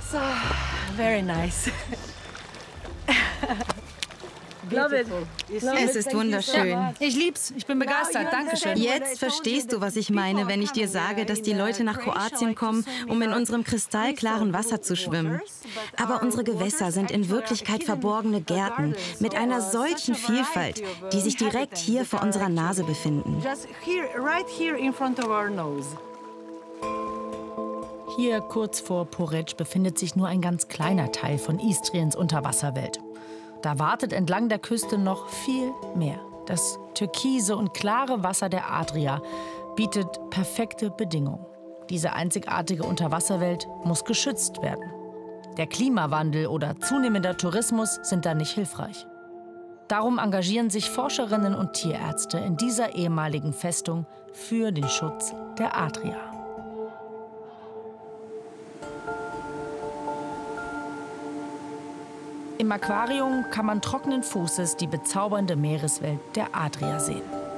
So, very nice. Es ist wunderschön. Ich lieb's. Ich bin begeistert. Dankeschön. Jetzt verstehst du, was ich meine, wenn ich dir sage, dass die Leute nach Kroatien kommen, um in unserem kristallklaren Wasser zu schwimmen. Aber unsere Gewässer sind in Wirklichkeit verborgene Gärten mit einer solchen Vielfalt, die sich direkt hier vor unserer Nase befinden. Hier kurz vor Poreč befindet sich nur ein ganz kleiner Teil von Istriens Unterwasserwelt. Da wartet entlang der Küste noch viel mehr. Das türkise und klare Wasser der Adria bietet perfekte Bedingungen. Diese einzigartige Unterwasserwelt muss geschützt werden. Der Klimawandel oder zunehmender Tourismus sind da nicht hilfreich. Darum engagieren sich Forscherinnen und Tierärzte in dieser ehemaligen Festung für den Schutz der Adria. Im Aquarium kann man trockenen Fußes die bezaubernde Meereswelt der Adria sehen.